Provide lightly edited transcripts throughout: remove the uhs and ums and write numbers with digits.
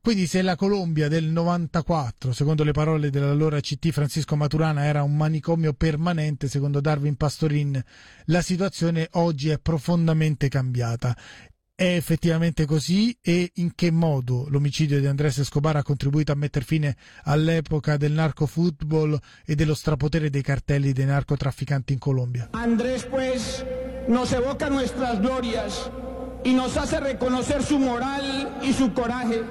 Quindi se la Colombia del 94, secondo le parole dell'allora CT Francisco Maturana, era un manicomio permanente, secondo Darwin Pastorin la situazione oggi è profondamente cambiata. È effettivamente così? E in che modo l'omicidio di Andrés Escobar ha contribuito a mettere fine all'epoca del narcofootball e dello strapotere dei cartelli dei narcotrafficanti in Colombia? Andrés pues nos evoca nuestras glorias y nos hace reconocer su moral y su coraje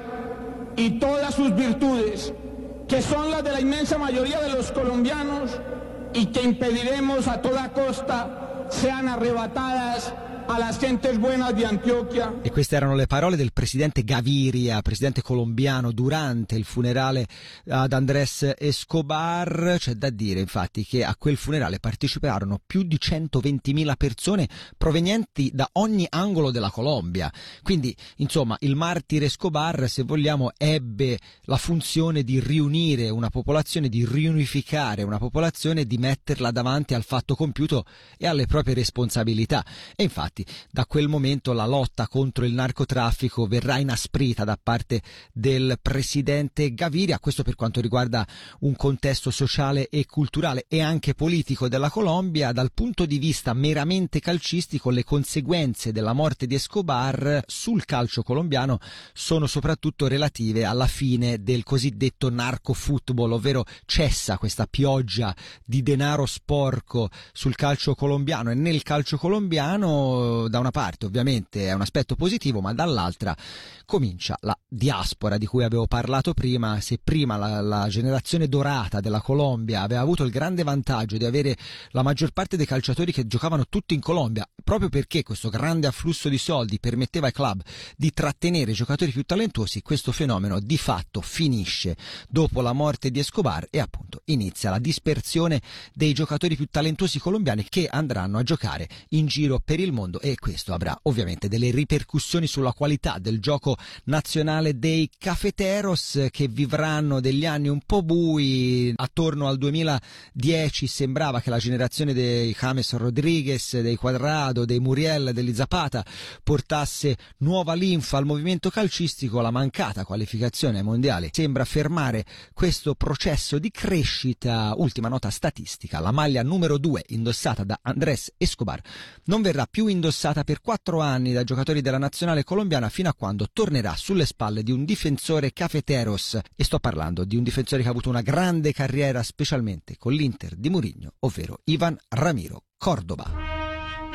y todas sus virtudes, que son las de la inmensa mayoría de los colombianos y que impediremos a toda costa sean arrebatadas a las gentes buenas di Antioquia. E queste erano le parole del presidente Gaviria, presidente colombiano, durante il funerale ad Andrés Escobar. C'è da dire infatti che a quel funerale parteciparono più di 120.000 persone provenienti da ogni angolo della Colombia. Quindi insomma il martire Escobar, se vogliamo, ebbe la funzione di riunire una popolazione, di riunificare una popolazione, di metterla davanti al fatto compiuto e alle proprie responsabilità. E infatti da quel momento la lotta contro il narcotraffico verrà inasprita da parte del presidente Gaviria, questo per quanto riguarda un contesto sociale e culturale e anche politico della Colombia. Dal punto di vista meramente calcistico, le conseguenze della morte di Escobar sul calcio colombiano sono soprattutto relative alla fine del cosiddetto narcofootball, ovvero cessa questa pioggia di denaro sporco sul calcio colombiano. E nel calcio colombiano da una parte ovviamente è un aspetto positivo, ma dall'altra comincia la diaspora di cui avevo parlato prima. Se prima la generazione dorata della Colombia aveva avuto il grande vantaggio di avere la maggior parte dei calciatori che giocavano tutti in Colombia, proprio perché questo grande afflusso di soldi permetteva ai club di trattenere i giocatori più talentuosi, questo fenomeno di fatto finisce dopo la morte di Escobar e appunto inizia la dispersione dei giocatori più talentuosi colombiani che andranno a giocare in giro per il mondo, e questo avrà ovviamente delle ripercussioni sulla qualità del gioco nazionale dei cafeteros, che vivranno degli anni un po' bui. Attorno al 2010 sembrava che la generazione dei James Rodriguez, dei Cuadrado, dei Muriel, degli Zapata portasse nuova linfa al movimento calcistico. La mancata qualificazione ai mondiali sembra fermare questo processo di crescita. Ultima nota statistica: la maglia numero 2 indossata da Andrés Escobar non verrà più indossata per 4 anni dai giocatori della nazionale colombiana, fino a quando tornerà sulle spalle di un difensore cafeteros, e sto parlando di un difensore che ha avuto una grande carriera specialmente con l'Inter di Mourinho, ovvero Iván Ramiro Córdoba.